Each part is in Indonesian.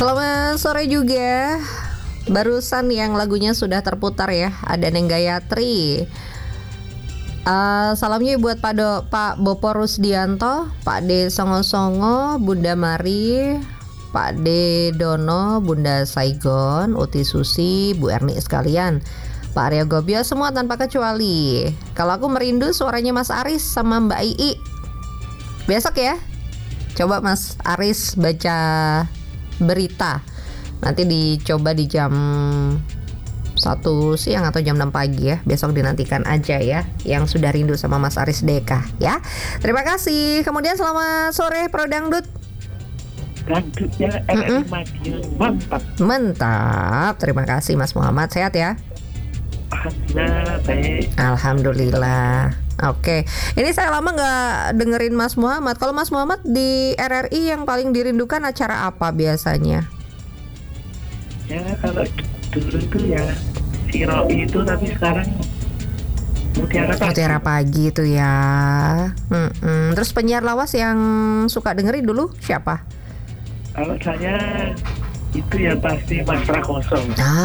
Selamat sore juga. Barusan yang lagunya sudah terputar ya, ada Neng Gayatri. Salamnya buat Pak Bopo Rusdianto, Pak D Songo-Songo, Bunda Mari, Pak D Dono, Bunda Saigon, Uti Susi, Bu Erni sekalian, Pak Arya Gobio, semua tanpa kecuali. Kalau aku merindu suaranya Mas Aris sama Mbak Ii. Besok ya, coba Mas Aris baca berita. Nanti dicoba di jam 1 siang atau jam 6 pagi ya. Besok dinantikan aja ya, yang sudah rindu sama Mas Aris Deka ya. Terima kasih. Kemudian selamat sore Pro Dangdut. Dangdutnya RRI Madiun mantap. Mantap. Terima kasih Mas Muhammad, sehat ya? Alhamdulillah baik. Alhamdulillah. Oke, ini saya lama nggak dengerin Mas Muhammad. Kalau Mas Muhammad di RRI yang paling dirindukan acara apa biasanya? Ya kalau dulu tuh ya si Roy itu, tapi sekarang Mutiara Pagi itu ya. Terus penyiar lawas yang suka dengerin dulu siapa? Kalau saya itu ya pasti Mas Prakoso.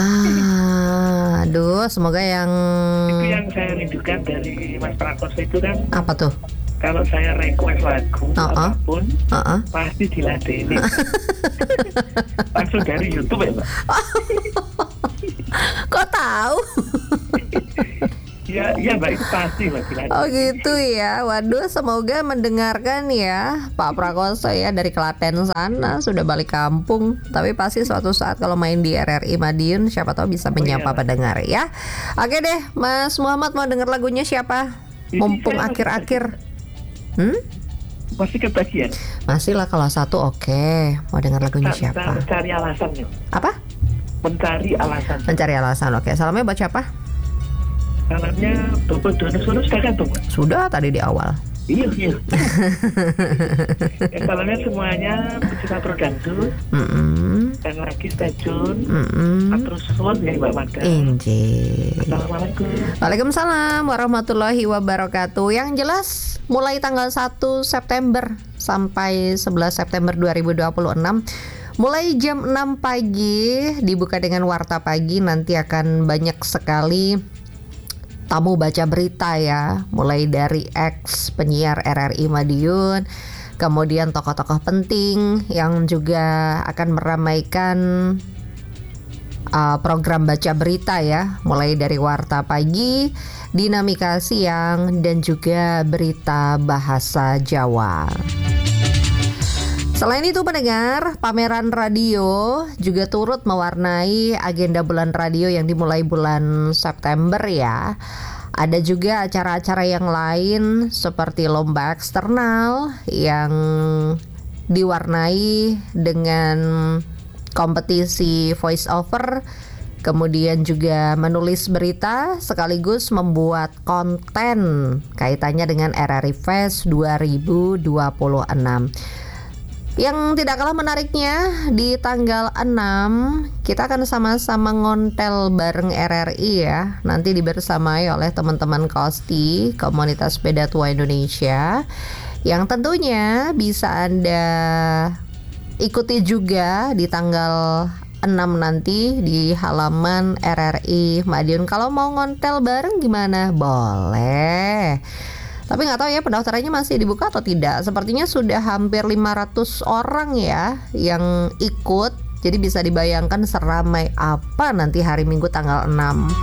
Aduh, semoga yang Itu yang saya rindukan dari Mas Prakoso itu kan. Apa tuh? Kalau saya request lagu apapun pasti diladenin. Langsung dari YouTube ya Mbak. Kok tahu? Ya Mbak, itu pasti Mbak diladenin. Oh gitu ya. Waduh, semoga mendengarkan ya Pak Prakoso ya dari Klaten sana, sudah balik kampung. Tapi pasti suatu saat kalau main di RRI Madiun, siapa tahu bisa menyapa pendengar ya. Oke deh, Mas Muhammad mau dengar lagunya siapa? Mumpung akhir-akhir. Masih kebagian. Masih lah, kalau satu oke. Mau dengar lagunya siapa? Mencari alasannya. Apa? Mencari alasan. Mencari alasan. Oke, salamnya buat siapa? Salamnya Bapak Dono sudah kan Bapak? Sudah tadi di awal. Iya. Salamnya semuanya pecinta Pro Dangdut. Dan lagi stay tune. Terus suwun ya Mbak Mada. Injil. Assalamualaikum. Waalaikumsalam warahmatullahi wabarakatuh. Yang jelas mulai tanggal 1 September sampai 11 September 2026, mulai jam 6 pagi dibuka dengan Warta Pagi. Nanti akan banyak sekali tamu baca berita ya, mulai dari ex penyiar RRI Madiun, kemudian tokoh-tokoh penting yang juga akan meramaikan program baca berita ya, mulai dari Warta Pagi, Dinamika Siang, dan juga berita bahasa Jawa. Selain itu pendengar, pameran radio juga turut mewarnai agenda bulan radio yang dimulai bulan September ya. Ada juga acara-acara yang lain seperti lomba eksternal yang diwarnai dengan kompetisi voice over, kemudian juga menulis berita sekaligus membuat konten kaitannya dengan RRI Fest 2026. Yang tidak kalah menariknya, di tanggal 6 kita akan sama-sama ngontel bareng RRI ya. Nanti dibersamai oleh teman-teman Kosti, Komunitas Sepeda Tua Indonesia, yang tentunya bisa Anda ikuti juga di tanggal 6 nanti di halaman RRI Madiun. Kalau mau ngontel bareng gimana? Boleh. Tapi nggak tahu ya pendaftarannya masih dibuka atau tidak. Sepertinya sudah hampir 500 orang ya yang ikut. Jadi bisa dibayangkan seramai apa nanti hari Minggu tanggal 6.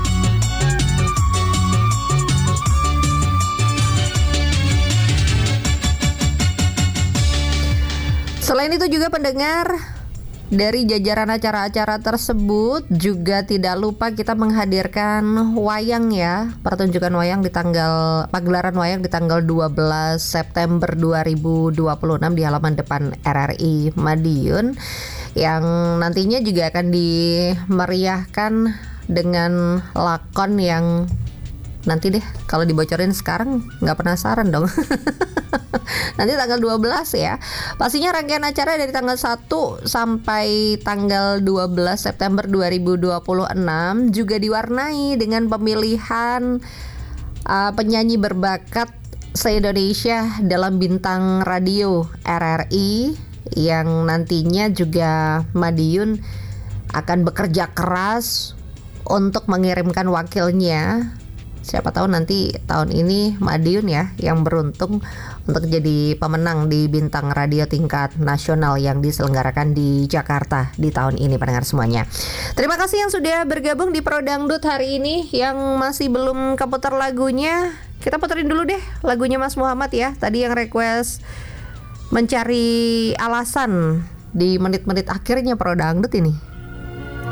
Selain itu juga pendengar, dari jajaran acara-acara tersebut juga tidak lupa kita menghadirkan wayang ya, pertunjukan wayang di pagelaran wayang di tanggal 12 September 2026 di halaman depan RRI Madiun, yang nantinya juga akan dimeriahkan dengan lakon yang nanti deh kalau dibocorin sekarang nggak penasaran dong. Nanti tanggal 12 ya. Pastinya rangkaian acara dari tanggal 1 sampai tanggal 12 September 2026 juga diwarnai dengan pemilihan penyanyi berbakat se-Indonesia dalam bintang radio RRI yang nantinya juga Madiun akan bekerja keras untuk mengirimkan wakilnya. Siapa tahu nanti tahun ini Madiun ya yang beruntung untuk jadi pemenang di Bintang Radio tingkat nasional yang diselenggarakan di Jakarta di tahun ini, pendengar semuanya. Terima kasih yang sudah bergabung di Pro Dangdut hari ini. Yang masih belum keputar lagunya, kita puterin dulu deh lagunya Mas Muhammad ya. Tadi yang request mencari alasan di menit-menit akhirnya Pro Dangdut ini.